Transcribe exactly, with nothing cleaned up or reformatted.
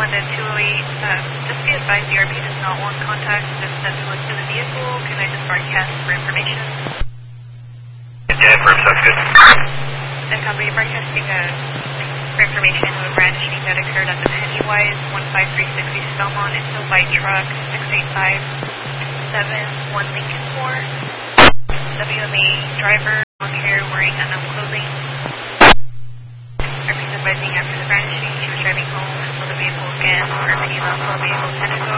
one to two oh eight. Uh, just be advised, the R P does not want contact with the look to the vehicle. Can I just broadcast for information? Yeah, firm, sounds good. And copy, broadcasting uh, for information of a brandishing that occurred at the Pennywise one five three six East Belmont. It's a white truck, six eight five seven one Lincoln four. W M A driver, long hair, wearing unknown clothing. R P is advising after the brandishing, he was driving home and saw the vehicle again. R P allows all vehicles to go